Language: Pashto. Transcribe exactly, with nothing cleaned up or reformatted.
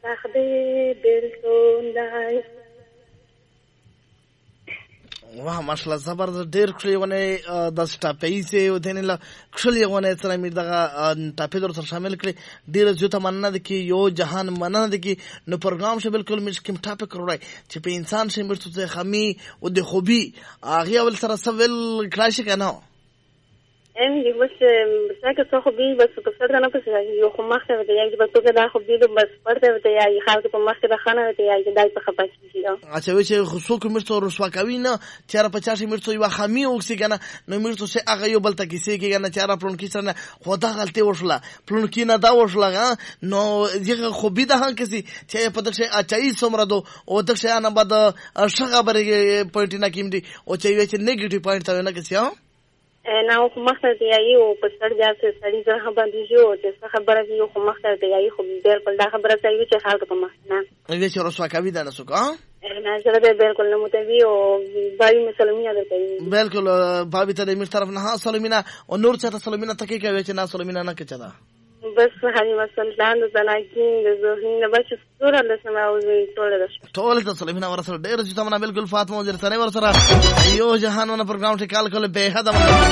سخته دل توندای. واه ماشاءالله زبردست ډیر کړی ونه د سټاپې سه ودنه لا کړی ونه سره مې دغه ټاپې در سره شامل کړی ډیر زیاته مننه د کی یو جهان مننه د کی نو پروګرام شه بالکل مې کوم ټاپې کړای چې په انسان شه مرته خمي او د خوبي هغه ول سره سوال کړای کنه ام دي بس ساکه څه خو به بس په څه نه پسې یو خو مخ ته دی یی بس ته دا خو به بس پرته دی یی خلک په مخ ته خانه دی یی دای په خپل شي اچھا وی چې خصو کوم مرته رسوا کوي نه چیرې په چاشي مرته یو خامي اوسې کنه نو مرته سه هغه یو بل ته کیسه کې کنه چیرې پلون کې سره خدا غلطي وشله پلون کې نه دا وشله نو یغه خو به ده کسي چې په دغه اچای سمره دو او دغه نه بعد شغه برګه پوینټ نه کیم دي او چې یو چې نیگیټیو پوینټ ته نه کسي ها نه خو مخته دی یی او په سر ځاسه سړی زه باندې جو چې خبره دی خو مخته دی یی خو بالکل دا خبره کوي چې خلک په مخ نه وی چې رسوا کوي دا نه سو کا نه زه به بالکل نه متوي او بای مسلمانه درته بالکل بابي ته د مر طرف نه سلمینا او نور څه سلمینا تکي کوي چې نه سلمینا نه کچدا بس هغه مسلمان د زناکین د زهرین بچ سوره له سماوي ټول د ټول د سلمینا ورسره ډېر چې تمنا بالکل فاطمه ورسره ورسره یو جهانونه پروګرام ټکال کول به حد